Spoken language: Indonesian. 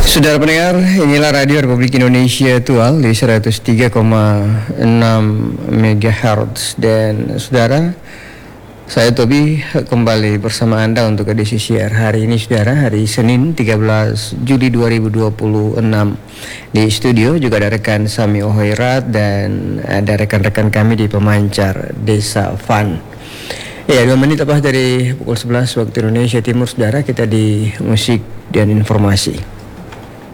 Saudara pendengar, inilah Radio Republik Indonesia Tual di 103,6 MHz. Dan saudara, saya Tobi kembali bersama Anda untuk edisi siar hari ini, saudara, hari Senin 13 Juli 2026. Di studio juga ada rekan Sami Ohoirat dan ada rekan-rekan kami di pemancar Desa Fun. Ya, 2 menit lepas dari pukul 11 waktu Indonesia Timur, saudara, kita di musik dan informasi.